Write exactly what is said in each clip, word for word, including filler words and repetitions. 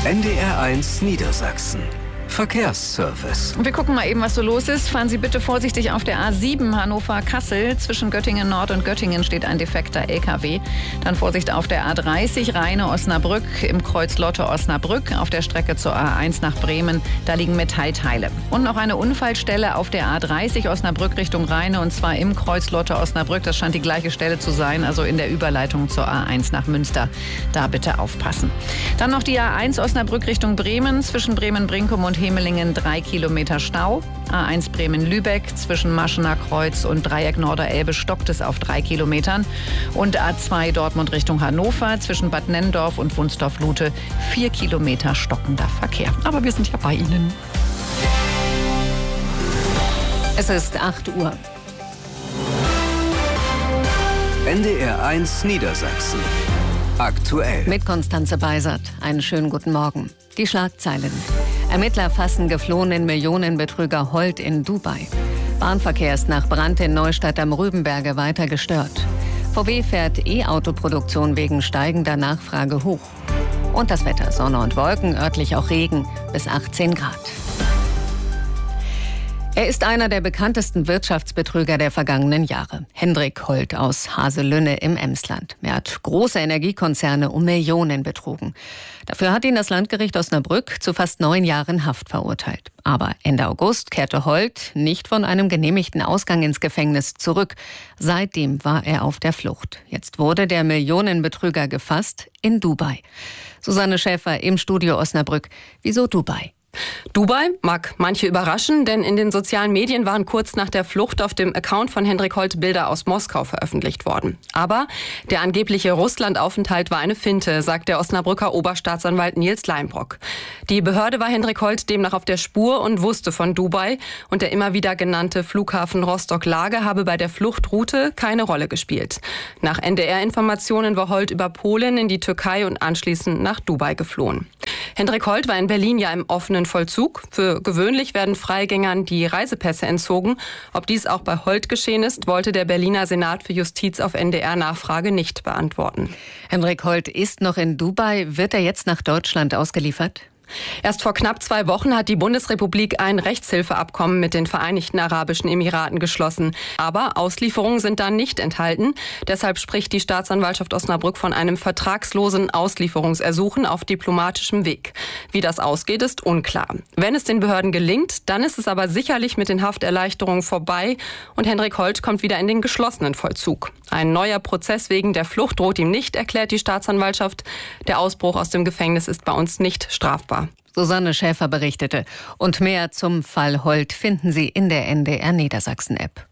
N D R eins Niedersachsen. Verkehrsservice. Wir gucken mal eben, was so los ist. Fahren Sie bitte vorsichtig auf der A sieben Hannover-Kassel. Zwischen Göttingen Nord und Göttingen steht ein defekter L K W. Dann Vorsicht auf der A dreißig Rheine-Osnabrück im Kreuz Lotte-Osnabrück. Auf der Strecke zur A eins nach Bremen, da liegen Metallteile. Und noch eine Unfallstelle auf der A dreißig Osnabrück Richtung Rheine, und zwar im Kreuz Lotte-Osnabrück. Das scheint die gleiche Stelle zu sein, also in der Überleitung zur A eins nach Münster. Da bitte aufpassen. Dann noch die A eins Osnabrück Richtung Bremen. Zwischen Bremen-Brinkum und Hemelingen drei Kilometer Stau. A eins Bremen-Lübeck zwischen Maschener Kreuz und Dreieck Norderelbe stockt es auf drei Kilometern. Und A zwei Dortmund Richtung Hannover zwischen Bad Nenndorf und Wunsdorf-Lute vier Kilometer stockender Verkehr. Aber wir sind ja bei Ihnen. Es ist acht Uhr. N D R eins Niedersachsen. Aktuell. Mit Konstanze Beisert. Einen schönen guten Morgen. Die Schlagzeilen. Ermittler fassen geflohenen Millionenbetrüger Holt in Dubai. Bahnverkehr ist nach Brand in Neustadt am Rübenberge weiter gestört. V W fährt E-Auto-Produktion wegen steigender Nachfrage hoch. Und das Wetter: Sonne und Wolken, örtlich auch Regen, bis achtzehn Grad. Er ist einer der bekanntesten Wirtschaftsbetrüger der vergangenen Jahre. Hendrik Holt aus Haselünne im Emsland. Er hat große Energiekonzerne um Millionen betrogen. Dafür hat ihn das Landgericht Osnabrück zu fast neun Jahren Haft verurteilt. Aber Ende August kehrte Holt nicht von einem genehmigten Ausgang ins Gefängnis zurück. Seitdem war er auf der Flucht. Jetzt wurde der Millionenbetrüger gefasst in Dubai. Susanne Schäfer im Studio Osnabrück. Wieso Dubai? Dubai mag manche überraschen, denn in den sozialen Medien waren kurz nach der Flucht auf dem Account von Hendrik Holt Bilder aus Moskau veröffentlicht worden. Aber der angebliche Russlandaufenthalt war eine Finte, sagt der Osnabrücker Oberstaatsanwalt Nils Leimbrock. Die Behörde war Hendrik Holt demnach auf der Spur und wusste von Dubai, und der immer wieder genannte Flughafen Rostock-Lage habe bei der Fluchtroute keine Rolle gespielt. Nach N D R-Informationen war Holt über Polen in die Türkei und anschließend nach Dubai geflohen. Hendrik Holt war in Berlin ja im offenen Vollzug. Für gewöhnlich werden Freigängern die Reisepässe entzogen. Ob dies auch bei Holt geschehen ist, wollte der Berliner Senat für Justiz auf N D R-Nachfrage nicht beantworten. Hendrik Holt ist noch in Dubai. Wird er jetzt nach Deutschland ausgeliefert? Erst vor knapp zwei Wochen hat die Bundesrepublik ein Rechtshilfeabkommen mit den Vereinigten Arabischen Emiraten geschlossen. Aber Auslieferungen sind da nicht enthalten. Deshalb spricht die Staatsanwaltschaft Osnabrück von einem vertragslosen Auslieferungsersuchen auf diplomatischem Weg. Wie das ausgeht, ist unklar. Wenn es den Behörden gelingt, dann ist es aber sicherlich mit den Hafterleichterungen vorbei und Hendrik Holt kommt wieder in den geschlossenen Vollzug. Ein neuer Prozess wegen der Flucht droht ihm nicht, erklärt die Staatsanwaltschaft. Der Ausbruch aus dem Gefängnis ist bei uns nicht strafbar. Susanne Schäfer berichtete. Und mehr zum Fall Holt finden Sie in der N D R Niedersachsen-App.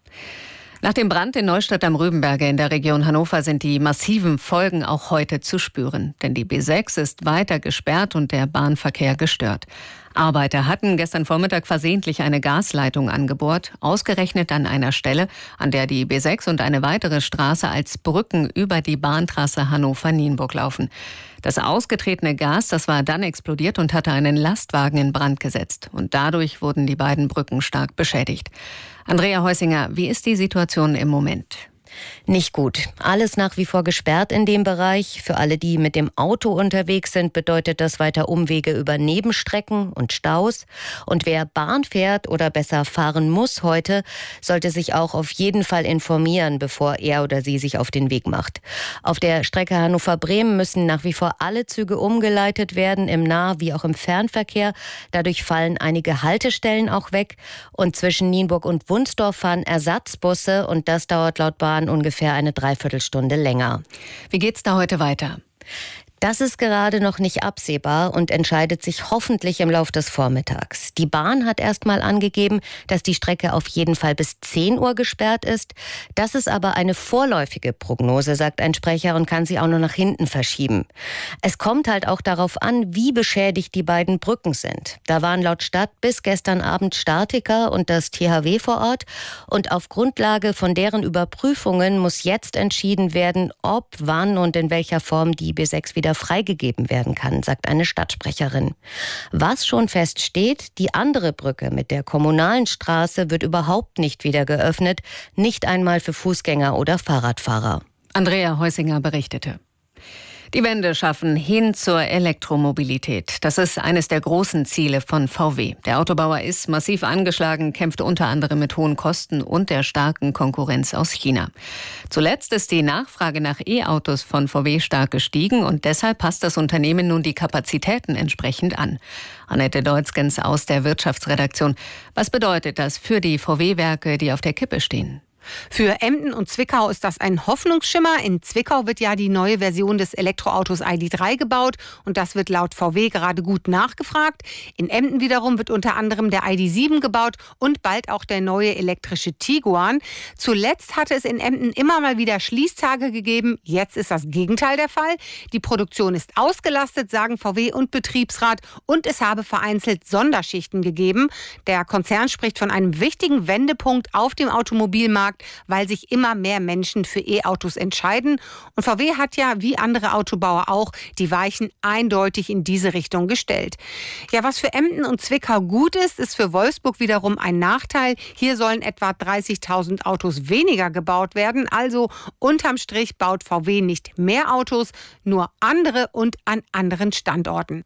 Nach dem Brand in Neustadt am Rübenberge in der Region Hannover sind die massiven Folgen auch heute zu spüren. Denn die B sechs ist weiter gesperrt und der Bahnverkehr gestört. Arbeiter hatten gestern Vormittag versehentlich eine Gasleitung angebohrt, ausgerechnet an einer Stelle, an der die B sechs und eine weitere Straße als Brücken über die Bahntrasse Hannover-Nienburg laufen. Das ausgetretene Gas, das war dann explodiert und hatte einen Lastwagen in Brand gesetzt. Und dadurch wurden die beiden Brücken stark beschädigt. Andrea Heusinger, wie ist die Situation im Moment? Nicht gut. Alles nach wie vor gesperrt in dem Bereich. Für alle, die mit dem Auto unterwegs sind, bedeutet das weiter Umwege über Nebenstrecken und Staus. Und wer Bahn fährt oder besser fahren muss heute, sollte sich auch auf jeden Fall informieren, bevor er oder sie sich auf den Weg macht. Auf der Strecke Hannover-Bremen müssen nach wie vor alle Züge umgeleitet werden, im Nah- wie auch im Fernverkehr. Dadurch fallen einige Haltestellen auch weg. Und zwischen Nienburg und Wunsdorf fahren Ersatzbusse und das dauert laut Bahn ungefähr eine Dreiviertelstunde länger. Wie geht's da heute weiter? Das ist gerade noch nicht absehbar und entscheidet sich hoffentlich im Lauf des Vormittags. Die Bahn hat erstmal angegeben, dass die Strecke auf jeden Fall bis zehn Uhr gesperrt ist. Das ist aber eine vorläufige Prognose, sagt ein Sprecher, und kann sie auch noch nach hinten verschieben. Es kommt halt auch darauf an, wie beschädigt die beiden Brücken sind. Da waren laut Stadt bis gestern Abend Statiker und das T H W vor Ort. Und auf Grundlage von deren Überprüfungen muss jetzt entschieden werden, ob, wann und in welcher Form die B sechs wieder freigegeben werden kann, sagt eine Stadtsprecherin. Was schon feststeht, die andere Brücke mit der kommunalen Straße wird überhaupt nicht wieder geöffnet, nicht einmal für Fußgänger oder Fahrradfahrer. Andrea Heusinger berichtete. Die Wende schaffen hin zur Elektromobilität. Das ist eines der großen Ziele von V W. Der Autobauer ist massiv angeschlagen, kämpft unter anderem mit hohen Kosten und der starken Konkurrenz aus China. Zuletzt ist die Nachfrage nach E-Autos von V W stark gestiegen und deshalb passt das Unternehmen nun die Kapazitäten entsprechend an. Annette Deutzgens aus der Wirtschaftsredaktion. Was bedeutet das für die V W-Werke, die auf der Kippe stehen? Für Emden und Zwickau ist das ein Hoffnungsschimmer. In Zwickau wird ja die neue Version des Elektroautos I D drei gebaut und das wird laut V W gerade gut nachgefragt. In Emden wiederum wird unter anderem der I D sieben gebaut und bald auch der neue elektrische Tiguan. Zuletzt hatte es in Emden immer mal wieder Schließtage gegeben. Jetzt ist das Gegenteil der Fall. Die Produktion ist ausgelastet, sagen V W und Betriebsrat, und es habe vereinzelt Sonderschichten gegeben. Der Konzern spricht von einem wichtigen Wendepunkt auf dem Automobilmarkt, weil sich immer mehr Menschen für E-Autos entscheiden. Und V W hat ja, wie andere Autobauer auch, die Weichen eindeutig in diese Richtung gestellt. Ja, was für Emden und Zwickau gut ist, ist für Wolfsburg wiederum ein Nachteil. Hier sollen etwa dreißigtausend Autos weniger gebaut werden. Also unterm Strich baut V W nicht mehr Autos, nur andere und an anderen Standorten.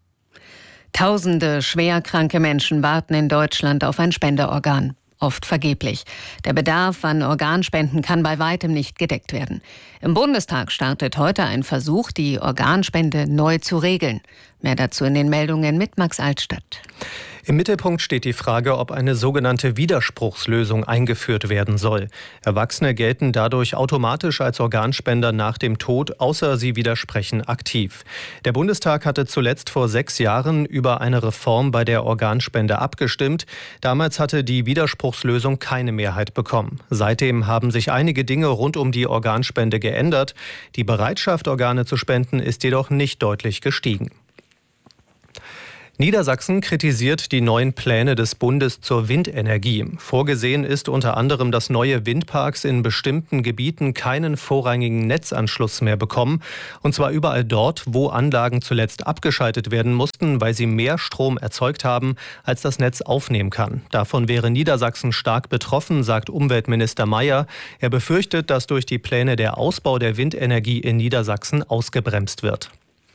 Tausende schwerkranke Menschen warten in Deutschland auf ein Spenderorgan. Oft vergeblich. Der Bedarf an Organspenden kann bei weitem nicht gedeckt werden. Im Bundestag startet heute ein Versuch, die Organspende neu zu regeln. Mehr dazu in den Meldungen mit Max Altstadt. Im Mittelpunkt steht die Frage, ob eine sogenannte Widerspruchslösung eingeführt werden soll. Erwachsene gelten dadurch automatisch als Organspender nach dem Tod, außer sie widersprechen aktiv. Der Bundestag hatte zuletzt vor sechs Jahren über eine Reform bei der Organspende abgestimmt. Damals hatte die Widerspruchslösung keine Mehrheit bekommen. Seitdem haben sich einige Dinge rund um die Organspende geändert. Die Bereitschaft, Organe zu spenden, ist jedoch nicht deutlich gestiegen. Niedersachsen kritisiert die neuen Pläne des Bundes zur Windenergie. Vorgesehen ist unter anderem, dass neue Windparks in bestimmten Gebieten keinen vorrangigen Netzanschluss mehr bekommen. Und zwar überall dort, wo Anlagen zuletzt abgeschaltet werden mussten, weil sie mehr Strom erzeugt haben, als das Netz aufnehmen kann. Davon wäre Niedersachsen stark betroffen, sagt Umweltminister Mayer. Er befürchtet, dass durch die Pläne der Ausbau der Windenergie in Niedersachsen ausgebremst wird.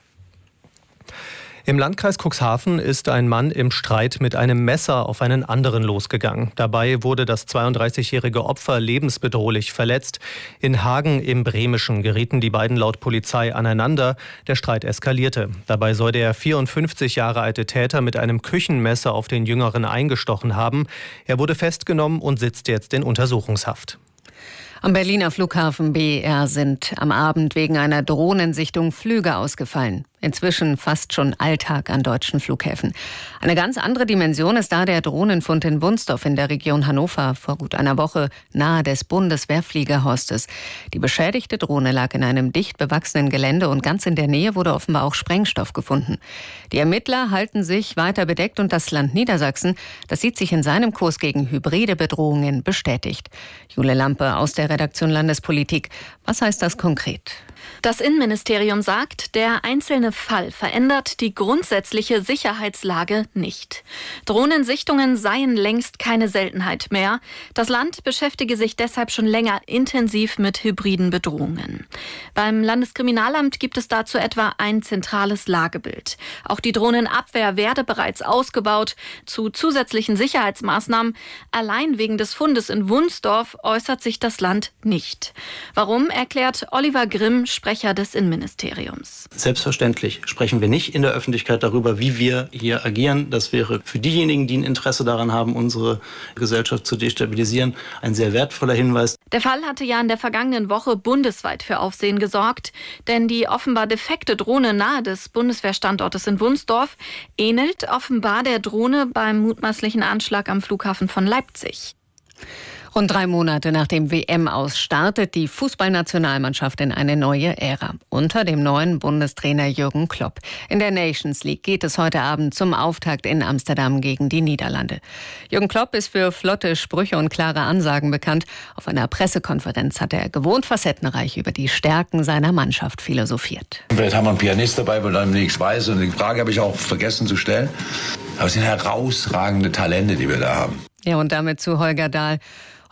Im Landkreis Cuxhaven ist ein Mann im Streit mit einem Messer auf einen anderen losgegangen. Dabei wurde das zweiunddreißigjährige Opfer lebensbedrohlich verletzt. In Hagen im Bremischen gerieten die beiden laut Polizei aneinander. Der Streit eskalierte. Dabei soll der vierundfünfzig Jahre alte Täter mit einem Küchenmesser auf den Jüngeren eingestochen haben. Er wurde festgenommen und sitzt jetzt in Untersuchungshaft. Am Berliner Flughafen B E R sind am Abend wegen einer Drohnensichtung Flüge ausgefallen. Inzwischen fast schon Alltag an deutschen Flughäfen. Eine ganz andere Dimension ist da der Drohnenfund in Wunsdorf in der Region Hannover vor gut einer Woche nahe des Bundeswehrfliegerhorstes. Die beschädigte Drohne lag in einem dicht bewachsenen Gelände und ganz in der Nähe wurde offenbar auch Sprengstoff gefunden. Die Ermittler halten sich weiter bedeckt und das Land Niedersachsen, das sieht sich in seinem Kurs gegen hybride Bedrohungen bestätigt. Jule Lampe aus der Redaktion Landespolitik. Was heißt das konkret? Das Innenministerium sagt, der einzelne Fall verändert die grundsätzliche Sicherheitslage nicht. Drohnensichtungen seien längst keine Seltenheit mehr. Das Land beschäftige sich deshalb schon länger intensiv mit hybriden Bedrohungen. Beim Landeskriminalamt gibt es dazu etwa ein zentrales Lagebild. Auch die Drohnenabwehr werde bereits ausgebaut. Zu zusätzlichen Sicherheitsmaßnahmen allein wegen des Fundes in Wunsdorf äußert sich das Land nicht. Warum, erklärt Oliver Grimm, Sprecher des Innenministeriums. Selbstverständlich sprechen wir nicht in der Öffentlichkeit darüber, wie wir hier agieren. Das wäre für diejenigen, die ein Interesse daran haben, unsere Gesellschaft zu destabilisieren, ein sehr wertvoller Hinweis. Der Fall hatte ja in der vergangenen Woche bundesweit für Aufsehen gesorgt, denn die offenbar defekte Drohne nahe des Bundeswehrstandortes in Wunsdorf ähnelt offenbar der Drohne beim mutmaßlichen Anschlag am Flughafen von Leipzig. Rund drei Monate nach dem W M-Aus startet die Fußballnationalmannschaft in eine neue Ära. Unter dem neuen Bundestrainer Jürgen Klopp. In der Nations League geht es heute Abend zum Auftakt in Amsterdam gegen die Niederlande. Jürgen Klopp ist für flotte Sprüche und klare Ansagen bekannt. Auf einer Pressekonferenz hat er gewohnt facettenreich über die Stärken seiner Mannschaft philosophiert. Vielleicht haben wir einen Pianist dabei, weil er nichts weiß. Und die Frage habe ich auch vergessen zu stellen. Aber es sind herausragende Talente, die wir da haben. Ja, und damit zu Holger Dahl.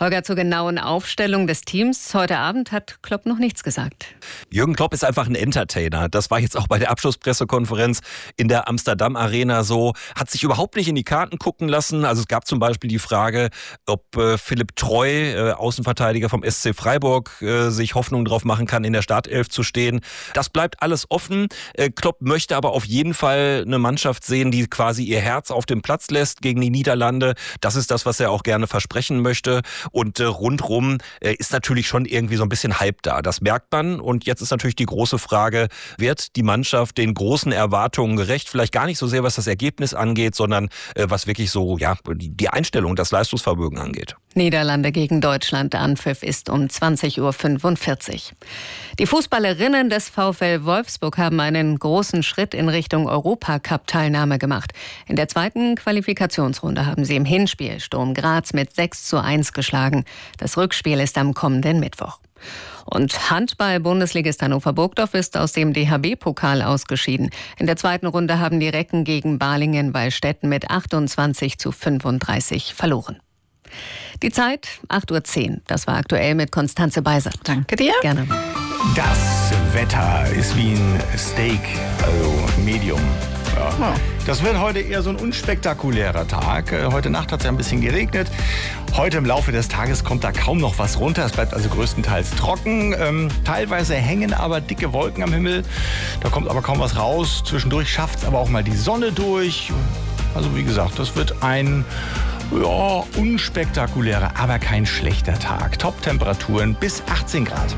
Holger, zur genauen Aufstellung des Teams heute Abend hat Klopp noch nichts gesagt. Jürgen Klopp ist einfach ein Entertainer. Das war jetzt auch bei der Abschlusspressekonferenz in der Amsterdam Arena so. Hat sich überhaupt nicht in die Karten gucken lassen. Also es gab zum Beispiel die Frage, ob äh, Philipp Treu, äh, Außenverteidiger vom S C Freiburg, äh, sich Hoffnung drauf machen kann, in der Startelf zu stehen. Das bleibt alles offen. Äh, Klopp möchte aber auf jeden Fall eine Mannschaft sehen, die quasi ihr Herz auf dem Platz lässt gegen die Niederlande. Das ist das, was er auch gerne versprechen möchte. Und äh, rundrum äh, ist natürlich schon irgendwie so ein bisschen Hype da. Das merkt man. Und jetzt ist natürlich die große Frage, wird die Mannschaft den großen Erwartungen gerecht? Vielleicht gar nicht so sehr, was das Ergebnis angeht, sondern äh, was wirklich so ja die Einstellung, das Leistungsvermögen angeht. Niederlande gegen Deutschland. Der Anpfiff ist um zwanzig Uhr fünfundvierzig. Die Fußballerinnen des VfL Wolfsburg haben einen großen Schritt in Richtung Europacup-Teilnahme gemacht. In der zweiten Qualifikationsrunde haben sie im Hinspiel Sturm Graz mit sechs zu eins geschlagen. Das Rückspiel ist am kommenden Mittwoch. Und Handball-Bundesligist Hannover Burgdorf ist aus dem D H B-Pokal ausgeschieden. In der zweiten Runde haben die Recken gegen Balingen bei Stetten mit achtundzwanzig zu fünfunddreißig verloren. Die Zeit, acht Uhr zehn. Das war aktuell mit Konstanze Beiser. Danke dir. Gerne. Das Wetter ist wie ein Steak, also Medium. Ja. Das wird heute eher so ein unspektakulärer Tag. Heute Nacht hat es ja ein bisschen geregnet. Heute im Laufe des Tages kommt da kaum noch was runter. Es bleibt also größtenteils trocken. Ähm, teilweise hängen aber dicke Wolken am Himmel. Da kommt aber kaum was raus. Zwischendurch schafft es aber auch mal die Sonne durch. Also wie gesagt, das wird ein ja, unspektakulärer, aber kein schlechter Tag. Top-Temperaturen bis achtzehn Grad.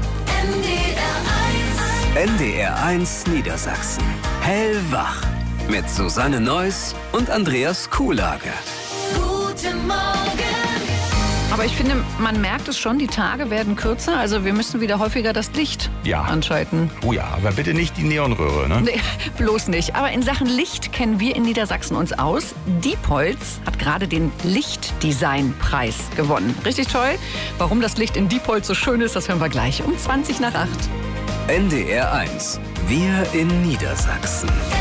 N D R eins Niedersachsen. Hellwach. Mit Susanne Neuss und Andreas Kuhlage. Guten Morgen. Aber ich finde, man merkt es schon, die Tage werden kürzer. Also wir müssen wieder häufiger das Licht ja. anschalten. Oh ja, aber bitte nicht die Neonröhre, ne? Nee, bloß nicht. Aber in Sachen Licht kennen wir in Niedersachsen uns aus. Diepholz hat gerade den Lichtdesign-Preis gewonnen. Richtig toll. Warum das Licht in Diepholz so schön ist, das hören wir gleich um zwanzig nach acht. N D R eins. Wir in Niedersachsen.